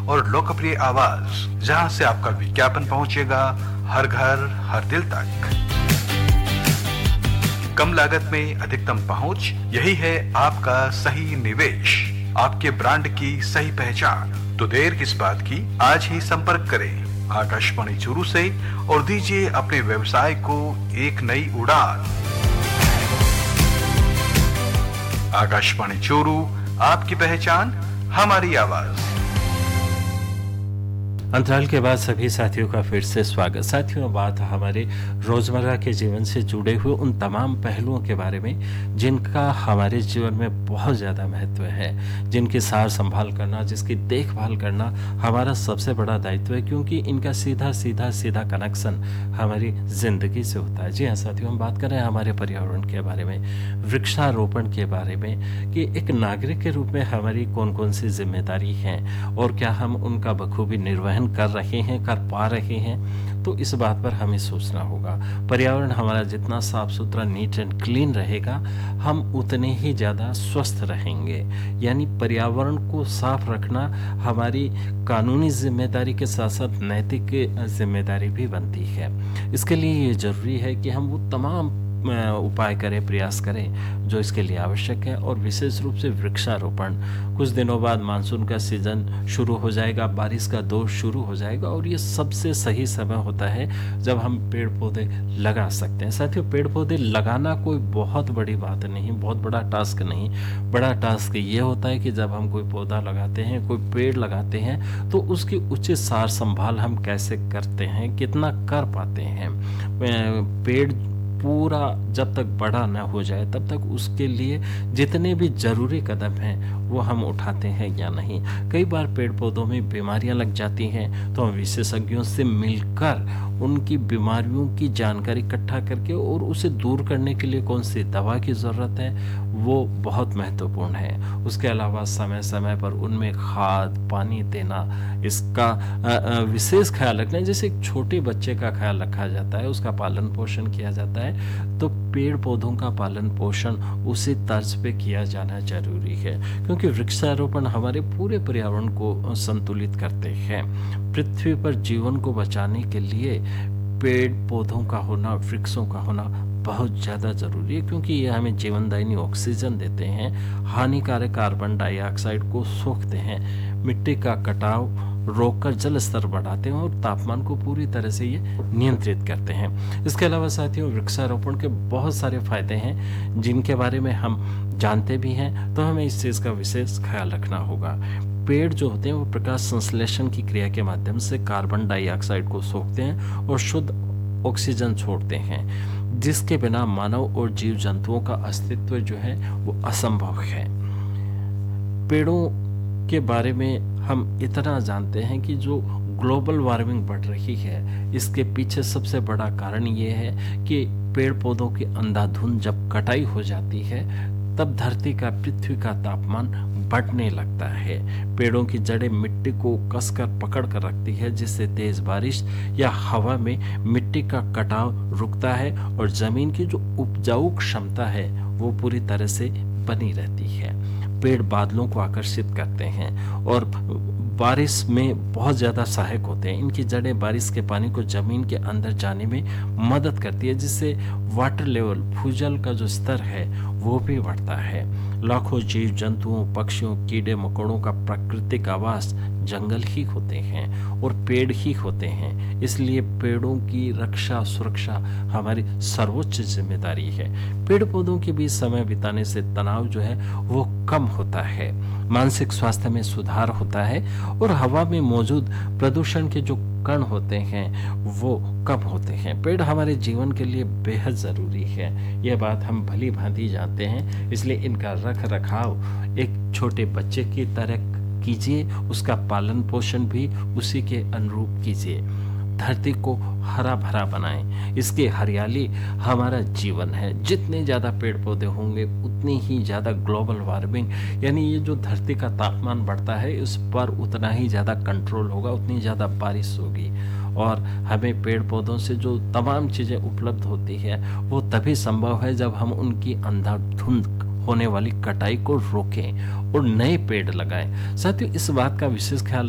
और लोकप्रिय आवाज, जहां से आपका विज्ञापन पहुंचेगा हर घर हर दिल तक। कम लागत में अधिकतम पहुंच, यही है आपका सही निवेश, आपके ब्रांड की सही पहचान। तो देर किस बात की, आज ही संपर्क करें आकाशवाणी चूरू से और दीजिए अपने व्यवसाय को एक नई उड़ान। आकाशवाणी चूरू, आपकी पहचान हमारी आवाज। अंतराल के बाद सभी साथियों का फिर से स्वागत। साथियों, बात हमारे रोजमर्रा के जीवन से जुड़े हुए उन तमाम पहलुओं के बारे में जिनका हमारे जीवन में बहुत ज़्यादा महत्व है, जिनकी सार संभाल करना, जिसकी देखभाल करना हमारा सबसे बड़ा दायित्व है, क्योंकि इनका सीधा कनेक्शन हमारी जिंदगी से होता है। जी हाँ साथियों, हम बात कर रहे हैं हमारे पर्यावरण के बारे में, वृक्षारोपण के बारे में, कि एक नागरिक के रूप में हमारी कौन कौन सी जिम्मेदारी हैं और क्या हम उनका बखूबी निर्वहन कर रहे हैं, कर पा रहे हैं। तो इस बात पर हमें सोचना होगा। पर्यावरण हमारा जितना साफ सुथरा, नीट एंड क्लीन रहेगा, हम उतने ही ज़्यादा स्वस्थ रहेंगे। यानी पर्यावरण को साफ रखना हमारी कानूनी जिम्मेदारी के साथ साथ नैतिक जिम्मेदारी भी बनती है। इसके लिए ये ज़रूरी है कि हम वो तमाम उपाय करें, प्रयास करें जो इसके लिए आवश्यक है। और विशेष रूप से वृक्षारोपण, कुछ दिनों बाद मानसून का सीजन शुरू हो जाएगा, बारिश का दौर शुरू हो जाएगा और ये सबसे सही समय होता है जब हम पेड़ पौधे लगा सकते हैं। साथियों, पेड़ पौधे लगाना कोई बहुत बड़ी बात नहीं, बहुत बड़ा टास्क नहीं। बड़ा टास्क ये होता है कि जब हम कोई पौधा लगाते हैं, कोई पेड़ लगाते हैं, तो उसकी उचित सार संभाल हम कैसे करते हैं, कितना कर पाते हैं। पेड़ पूरा जब तक बड़ा न हो जाए तब तक उसके लिए जितने भी जरूरी कदम हैं वो हम उठाते हैं या नहीं। कई बार पेड़ पौधों में बीमारियां लग जाती हैं, तो हम विशेषज्ञों से मिलकर उनकी बीमारियों की जानकारी इकट्ठा करके और उसे दूर करने के लिए कौन सी दवा की ज़रूरत है वो बहुत महत्वपूर्ण है। उसके अलावा समय समय पर उनमें खाद पानी देना, इसका विशेष ख्याल रखना। जैसे एक छोटे बच्चे का ख्याल रखा जाता है, उसका पालन पोषण किया जाता है, तो पेड़ पौधों का पालन पोषण उसी तर्ज पे किया जाना जरूरी है, क्योंकि वृक्षारोपण हमारे पूरे पर्यावरण को संतुलित करते हैं। पृथ्वी पर जीवन को बचाने के लिए पेड़ पौधों का होना, वृक्षों का होना बहुत ज़्यादा ज़रूरी है, क्योंकि ये हमें जीवनदायिनी ऑक्सीजन देते हैं, हानिकारक कार्बन डाइऑक्साइड को सोखते हैं, मिट्टी का कटाव रोककर जल स्तर बढ़ाते हैं और तापमान को पूरी तरह से ये नियंत्रित करते हैं। इसके अलावा साथियों, वृक्षारोपण के बहुत सारे फायदे हैं जिनके बारे में हम जानते भी हैं, तो हमें इस चीज़ का विशेष ख्याल रखना होगा। पेड़ जो होते हैं वो प्रकाश संश्लेषण की क्रिया के माध्यम से कार्बन डाइऑक्साइड को सोखते हैं और शुद्ध ऑक्सीजन छोड़ते हैं, जिसके बिना मानव और जीव जंतुओं का अस्तित्व जो है वो असंभव है। पेड़ों के बारे में हम इतना जानते हैं कि जो ग्लोबल वार्मिंग बढ़ रही है, इसके पीछे सबसे बड़ा कारण ये है कि पेड़ पौधों की अंधाधुंध जब कटाई हो जाती है तब धरती का, पृथ्वी का तापमान बढ़ने लगता है। पेड़ों की जड़ें मिट्टी को कसकर पकड़ कर रखती है, जिससे तेज बारिश या हवा में मिट्टी का कटाव रुकता है और जमीन की जो उपजाऊ क्षमता है वो पूरी तरह से बनी रहती है। पेड़ बादलों को आकर्षित करते हैं और बारिश में बहुत ज़्यादा सहायक होते हैं। इनकी जड़ें बारिश के पानी को जमीन के अंदर जाने में मदद करती है, जिससे वाटर लेवल, भूजल का जो स्तर है वो भी बढ़ता है। लाखों जीव जंतुओं, पक्षियों, कीड़े मकोड़ों का प्राकृतिक आवास जंगल ही होते हैं और पेड़ ही होते हैं। इसलिए पेड़ों की रक्षा, सुरक्षा हमारी सर्वोच्च जिम्मेदारी है। पेड़ पौधों के बीच समय बिताने से तनाव जो है वो कम होता है, मानसिक स्वास्थ्य में सुधार होता है और हवा में मौजूद प्रदूषण के जो कण होते हैं वो कम होते हैं। पेड़ हमारे जीवन के लिए बेहद ज़रूरी है, यह बात हम भली भांति जानते हैं। इसलिए इनका रख रखाव एक छोटे बच्चे की तरह कीजिए, उसका पालन पोषण भी उसी के अनुरूप कीजिए। धरती को हरा भरा बनाएं, इसकी हरियाली हमारा जीवन है। जितने ज़्यादा पेड़ पौधे होंगे उतनी ही ज़्यादा ग्लोबल वार्मिंग, यानी ये जो धरती का तापमान बढ़ता है इस पर उतना ही ज़्यादा कंट्रोल होगा, उतनी ज़्यादा बारिश होगी। और हमें पेड़ पौधों से जो तमाम चीज़ें उपलब्ध होती है वो तभी संभव है जब हम उनकी अंधाधुंध होने वाली कटाई को रोकें और नए पेड़ लगाएं। साथियों, इस बात का विशेष ख्याल